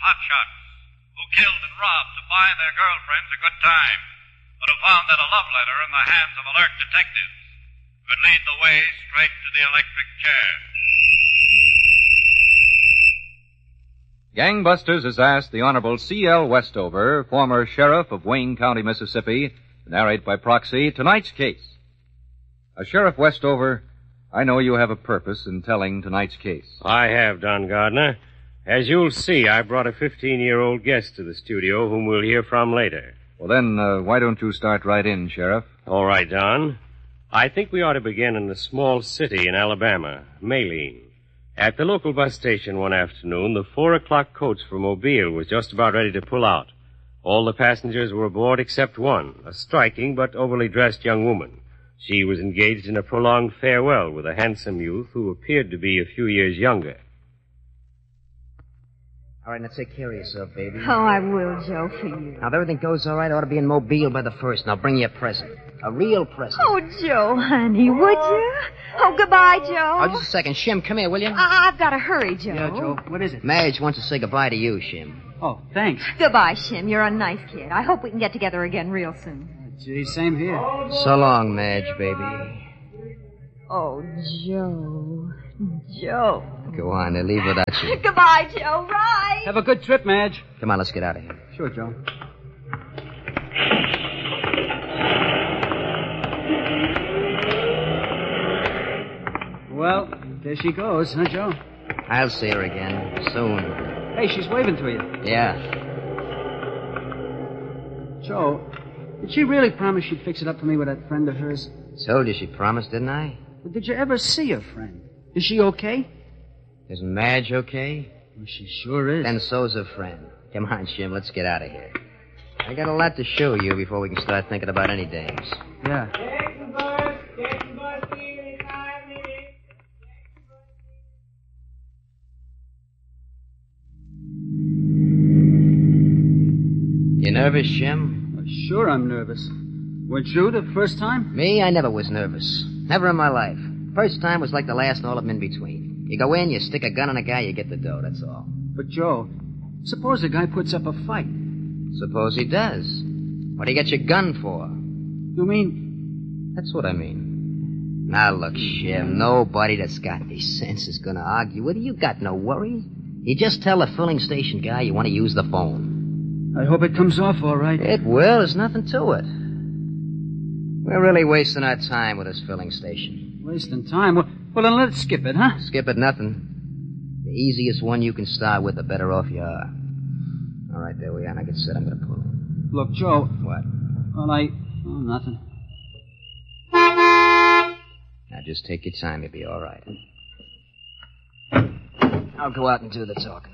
hotshots who killed and robbed to buy their girlfriends a good time, but who found that a love letter in the hands of alert detectives could lead the way straight to the electric chair. Gangbusters has asked the Honorable C.L. Westover, former sheriff of Wayne County, Mississippi, to narrate by proxy tonight's case. Sheriff Westover, I know you have a purpose in telling tonight's case. I have, Don Gardner. As you'll see, I brought a 15-year-old guest to the studio whom we'll hear from later. Well, then, why don't you start right in, Sheriff? All right, Don. I think we ought to begin in a small city in Alabama, Maline. At the local bus station one afternoon, the 4 o'clock coach for Mobile was just about ready to pull out. All the passengers were aboard except one, a striking but overly dressed young woman. She was engaged in a prolonged farewell with a handsome youth who appeared to be a few years younger. All right, now take care of yourself, baby. Oh, I will, Joe, for you. Now, if everything goes all right, I ought to be in Mobile by the 1st, and I'll bring you a present. A real present. Oh, Joe, honey, would you? Oh, goodbye, Joe. Oh, just a second. Shim, come here, will you? I've got to hurry, Joe. Yeah, Joe. What is it? Madge wants to say goodbye to you, Shim. Oh, thanks. Goodbye, Shim. You're a nice kid. I hope we can get together again real soon. Gee, same here. So long, Madge, baby. Oh, Joe. Joe. Go on, they'll leave without you. Goodbye, Joe. Right. Have a good trip, Madge. Come on, let's get out of here. Sure, Joe. Well, there she goes, huh, Joe? I'll see her again soon. Hey, she's waving to you. Yeah. Joe, did she really promise she'd fix it up for me with that friend of hers? Told you she promised, didn't I? But did you ever see her friend? Is she okay? Isn't Madge okay? Well, she sure is. Then so's her friend. Come on, Shim, let's get out of here. I got a lot to show you before we can start thinking about any dames. Yeah. You nervous, Shim? Sure I'm nervous. Weren't you the first time? Me, I never was nervous. Never in my life. First time was like the last and all of them in between. You go in, you stick a gun on a guy, you get the dough, that's all. But, Joe, suppose a guy puts up a fight. Suppose he does. What do you get your gun for? You mean? That's what I mean. Now, look, Shim, nobody that's got any sense is gonna argue with you. You got no worry. You just tell the filling station guy you want to use the phone. I hope it comes off all right. It will. There's nothing to it. We're really wasting our time with this filling station. Wasting time? Well, then let's skip it, huh? Skip it, nothing. The easiest one you can start with, the better off you are. All right, there we are. Now get set. I'm going to pull in. Look, Joe. What? Well, nothing. Now, just take your time. You'll be all right. I'll go out and do the talking.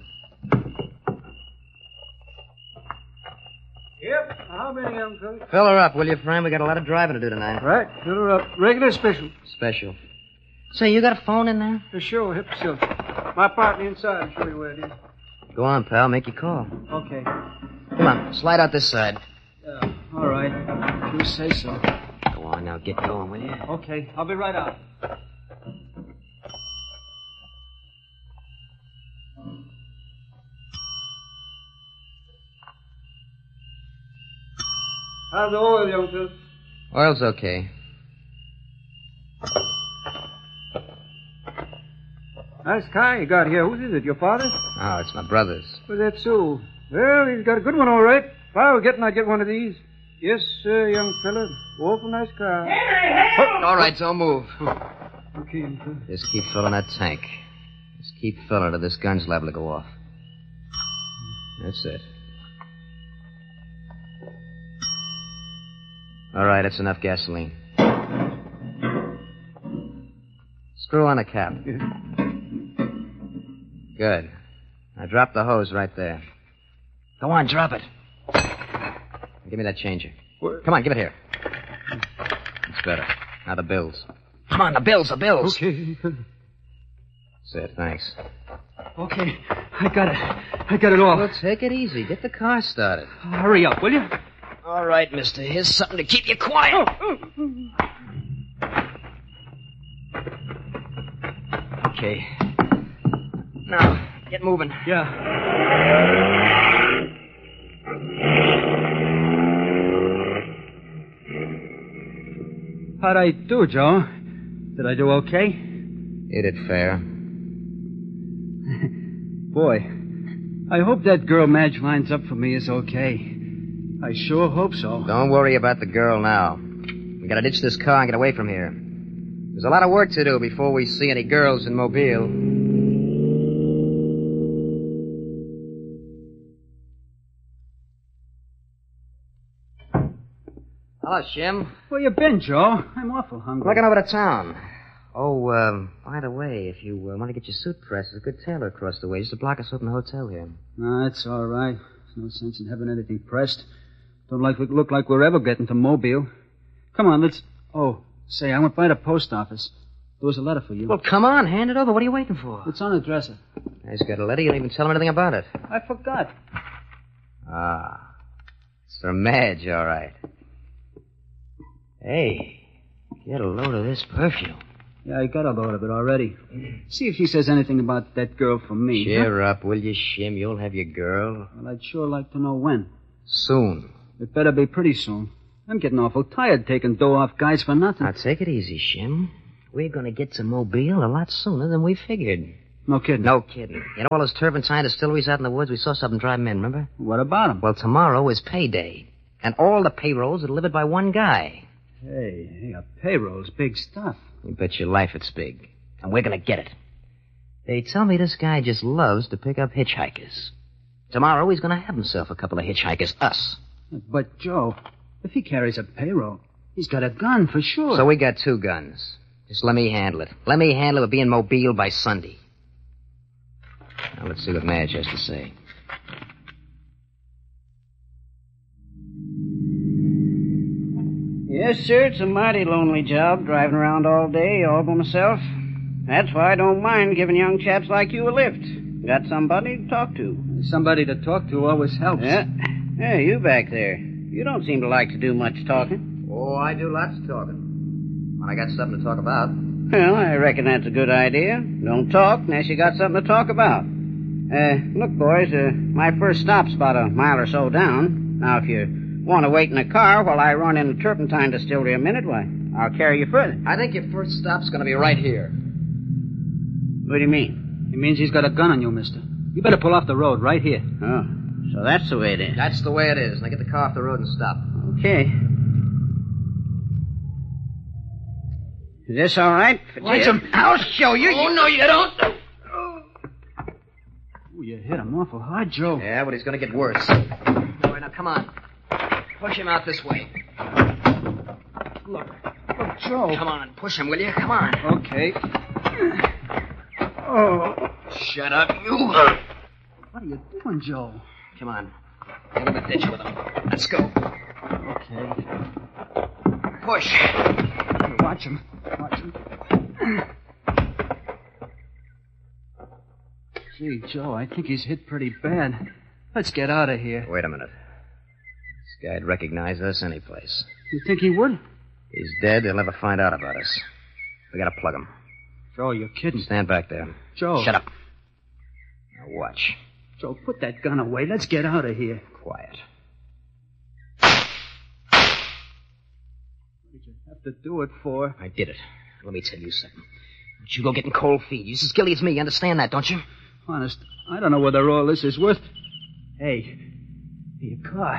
Yep. How many, young folks? Fill her up, will you, friend? We got a lot of driving to do tonight. Right. Fill her up. Regular special. Special. Say, you got a phone in there? Sure. Hip silk. My partner inside. I'll show you where it is. Go on, pal. Make your call. Okay. Come on. Slide out this side. All right. If you say so. Go on now. Get going, will you? Okay. I'll be right out. How's the oil, young fellow? Oil's okay. Nice car you got here. Whose is it? Your father's? Oh, it's my brother's. Well, that's so. Well, he's got a good one, all right. If I were getting, I'd get one of these. Yes, sir, young fella. Awful nice car. Oh, all right, don't move. Okay, young fella. Just keep filling that tank. Just keep filling till this gun's liable to go off. That's it. All right, that's enough gasoline. Screw on the cap. Yeah. Good. Now drop the hose right there. Go on, drop it. Give me that changer. What? Come on, give it here. It's better. Now the bills. Come on, the bills. Okay. That's it, thanks. Okay, I got it all. Well, take it easy. Get the car started. Hurry up, will you? All right, mister. Here's something to keep you quiet. Okay. Now, Get moving. Yeah. How'd I do, Joe? Did I do okay? You did fair. Boy, I hope that girl Madge lines up for me is okay. I sure hope so. Don't worry about the girl now. We gotta ditch this car and get away from here. There's a lot of work to do before we see any girls in Mobile. Hello, Shim. Where you been, Joe? I'm awful hungry. Looking over to town. Oh, by the way, if you want to get your suit pressed, there's a good tailor across the way. Just a block us up in the hotel here. No, it's all right. There's no sense in having anything pressed. Don't look like we're ever getting to Mobile. Come on, let's... Oh, say, I went by the post office. There was a letter for you. Well, come on, hand it over. What are you waiting for? It's on the dresser. He's got a letter. You didn't even tell him anything about it. I forgot. Ah. It's from Madge, all right. Hey, get a load of this perfume. Yeah, I got a load of it already. See if she says anything about that girl from me. Cheer up, will you, Shim? You'll have your girl. Well, I'd sure like to know when. Soon. It better be pretty soon. I'm getting awful tired taking dough off guys for nothing. Now, take it easy, Shim. We're going to get to Mobile a lot sooner than we figured. No kidding. No kidding. You know all those turpentine distilleries out in the woods? We saw something drive them in, remember? What about them? Well, tomorrow is payday. And all the payrolls are delivered by one guy. Hey, a payroll's big stuff. You bet your life it's big. And we're going to get it. They tell me this guy just loves to pick up hitchhikers. Tomorrow he's going to have himself a couple of hitchhikers, us. But, Joe, if he carries a payroll, he's got a gun for sure. So we got 2 guns. Just let me handle it. Let me handle it. We'll be in Mobile by Sunday. Now, let's see what Madge has to say. Yes, sir, it's a mighty lonely job, driving around all day, all by myself. That's why I don't mind giving young chaps like you a lift. Got somebody to talk to. Somebody to talk to always helps. Yeah. Hey, you back there. You don't seem to like to do much talking. Oh, I do lots of talking. When I got something to talk about. Well, I reckon that's a good idea. Don't talk unless you got something to talk about. Look, boys, my first stop's about a mile or so down. Now, if you want to wait in a car while I run in the turpentine distillery a minute, why, I'll carry you further. I think your first stop's going to be right here. What do you mean? He means he's got a gun on you, mister. You better pull off the road right here. Oh, so that's the way it is. That's the way it is. Now get the car off the road and stop. Okay. Is this all right? Watch him. I'll show you. Oh, no, you don't. Oh, you hit him awful hard, Joe. Yeah, but he's going to get worse. All right, now, come on. Push him out this way. Look, Joe. Come on, push him, will you? Come on. Okay. Oh. Shut up, you. What are you doing, Joe? Come on. Get in the ditch with him. Let's go. Okay. Push. Watch him. Watch him. Gee, Joe, I think he's hit pretty bad. Let's get out of here. Wait a minute. This guy'd recognize us anyplace. You think he would? He's dead. They'll never find out about us. We gotta plug him. Joe, you're kidding. Stand back there. Joe. Shut up. Now watch. Joe, put that gun away. Let's get out of here. Quiet. What did you have to do it for? I did it. Let me tell you something. Don't you go getting cold feet. You're just as guilty as me. You understand that, don't you? Honest, I don't know whether all this is worth... Hey, your car.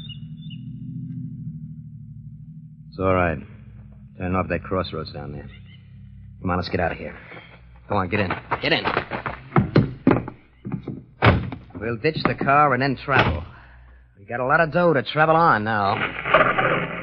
It's all right. Turn off that crossroads down there. Come on, let's get out of here. Go on, get in. Get in. We'll ditch the car and then travel. We got a lot of dough to travel on now.